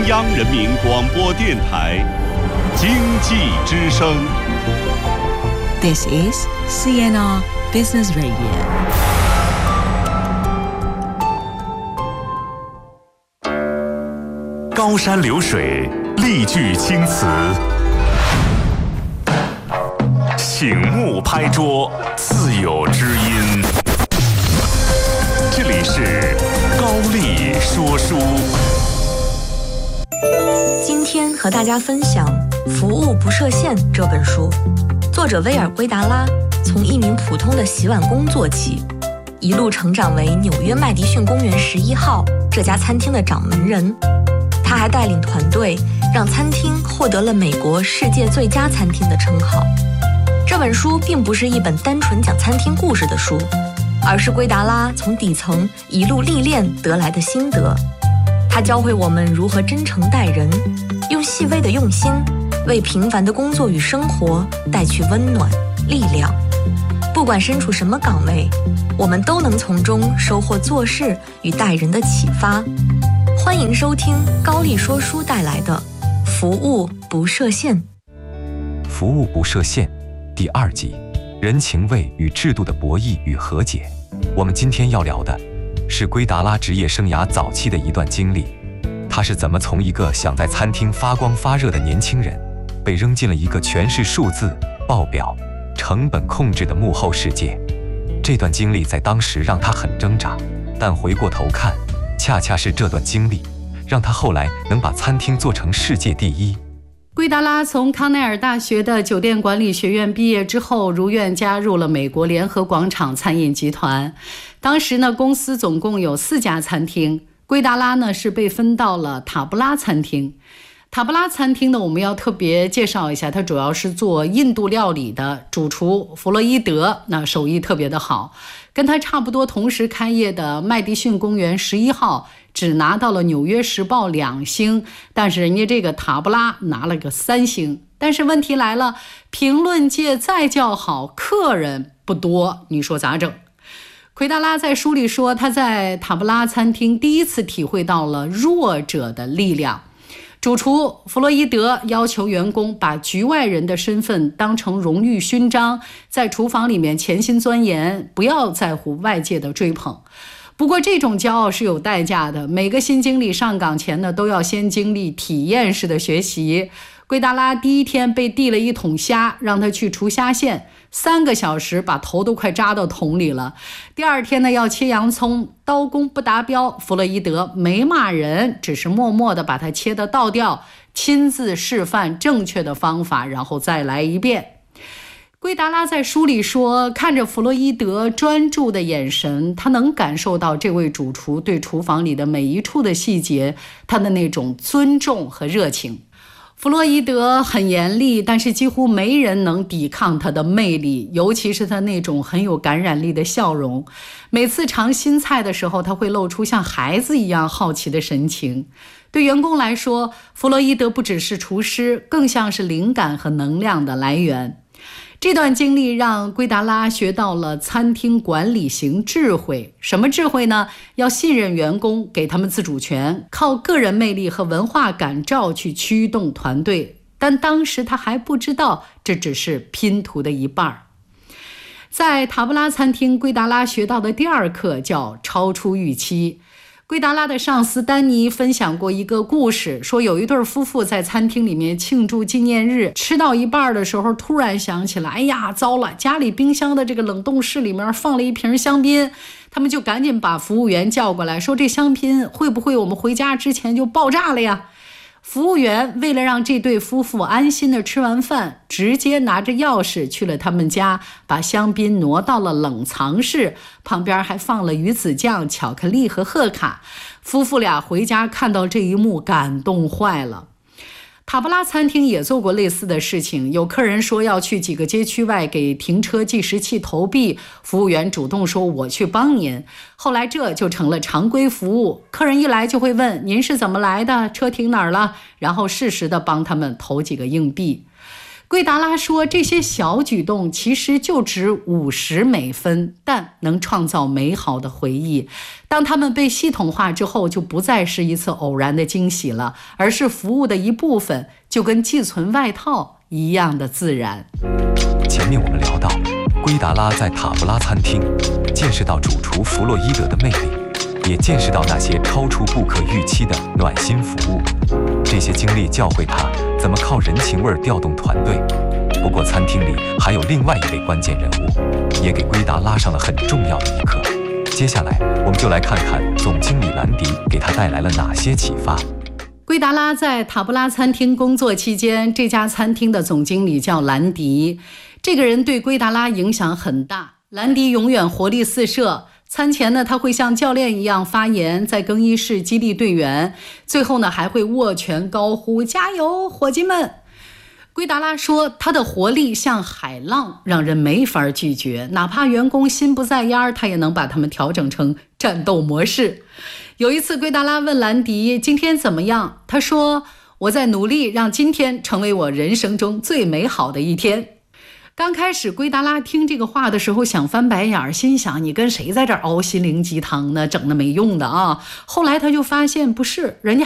央人民广播电台经济之声。 This is CNR Business Radio. 高山流水，丽句青词，醒目拍桌，自有知音。这里是高丽说书。 今天和大家分享《服务不设限》这本书，作者威尔·圭达拉从一名普通的洗碗工做起，一路成长为纽约麦迪逊公园11号这家餐厅的掌门人。他还带领团队让餐厅获得了美国世界最佳餐厅的称号。这本书并不是一本单纯讲餐厅故事的书，而是圭达拉从底层一路历练得来的心得。他教会我们如何真诚待人，用细微的用心为平凡的工作与生活带去温暖、力量。不管身处什么岗位，我们都能从中收获做事与待人的启发。欢迎收听高丽说书带来的《服务不设限》。 服务不设限第2集，人情味与制度的博弈与和解。我们今天要聊的是圭达拉职业生涯早期的一段经历。他是怎么从一个想在餐厅发光发热的年轻人，被扔进了一个全是数字、报表、成本控制的幕后世界。这段经历在当时让他很挣扎，但回过头看，恰恰是这段经历让他后来能把餐厅做成世界第一。 圭达拉从康奈尔大学的酒店管理学院毕业之后，如愿加入了美国联合广场餐饮集团。当时呢，公司总共有4家餐厅，圭达拉呢是被分到了塔布拉餐厅。塔布拉餐厅呢，我们要特别介绍一下，它主要是做印度料理的，主厨弗洛伊德那手艺特别的好。跟他差不多同时开业的麦迪逊公园11号只拿到了纽约时报2星，但是人家这个塔布拉拿了个3星。但是问题来了，评论界再叫好，客人不多，你说咋整？圭达拉在书里说，他在塔布拉餐厅第一次体会到了弱者的力量。主厨弗洛伊德要求员工把局外人的身份当成荣誉勋章，在厨房里面潜心钻研，不要在乎外界的追捧。不过这种骄傲是有代价的，每个新经理上岗前呢，都要先经历体验式的学习。圭达拉第一天被递了一桶虾，让他去除虾线，3个小时把头都快扎到桶里了。第2天呢，要切洋葱，刀工不达标，弗洛伊德没骂人，只是默默地把它切得倒掉，亲自示范正确的方法，然后再来一遍。圭达拉在书里说，看着弗洛伊德专注的眼神，他能感受到这位主厨对厨房里的每一处的细节，他的那种尊重和热情。弗洛伊德很严厉，但是几乎没人能抵抗他的魅力，尤其是他那种很有感染力的笑容。每次尝新菜的时候，他会露出像孩子一样好奇的神情。对员工来说，弗洛伊德不只是厨师，更像是灵感和能量的来源。这段经历让圭达拉学到了餐厅管理型智慧。什么智慧呢？要信任员工，给他们自主权，靠个人魅力和文化感召去驱动团队。但当时他还不知道，这只是拼图的一半。在塔布拉餐厅，圭达拉学到的第2课叫超出预期。圭达拉的上司丹尼分享过一个故事，说有一对夫妇在餐厅里面庆祝纪念日，吃到一半的时候突然想起来，哎呀糟了，家里冰箱的这个冷冻室里面放了一瓶香槟。他们就赶紧把服务员叫过来，说这香槟会不会我们回家之前就爆炸了呀？服务员为了让这对夫妇安心的吃完饭，直接拿着钥匙去了他们家，把香槟挪到了冷藏室，旁边还放了鱼子酱、巧克力和贺卡。夫妇俩回家看到这一幕，感动坏了。塔布拉餐厅也做过类似的事情，有客人说要去几个街区外给停车计时器投币，服务员主动说我去帮您。后来这就成了常规服务，客人一来就会问您是怎么来的，车停哪儿了，然后适时的帮他们投几个硬币。 圭达拉说，这些小举动其实就值50美分，但能创造美好的回忆。当他们被系统化之后，就不再是一次偶然的惊喜了，而是服务的一部分，就跟寄存外套一样的自然。 前面我们聊到，圭达拉在塔布拉餐厅见识到主厨弗洛伊德的魅力，也见识到那些超出顾客预期的暖心服务。这些经历教会他怎么靠人情味调动团队。不过餐厅里还有另外一位关键人物，也给圭达拉上了很重要的一课。接下来我们就来看看总经理兰迪给他带来了哪些启发。 圭达拉在塔布拉餐厅工作期间，这家餐厅的总经理叫兰迪。这个人对圭达拉影响很大。兰迪永远活力四射，餐前呢，他会像教练一样发言，在更衣室激励队员，最后呢，还会握拳高呼加油伙计们。圭达拉说，他的活力像海浪，让人没法拒绝，哪怕员工心不在焉，他也能把他们调整成战斗模式。有一次，圭达拉问兰迪今天怎么样，他说，我在努力让今天成为我人生中最美好的一天。刚开始圭达拉听这个话的时候想翻白眼，心想你跟谁在这儿熬心灵鸡汤呢，整的没用的啊。后来他就发现不是，人家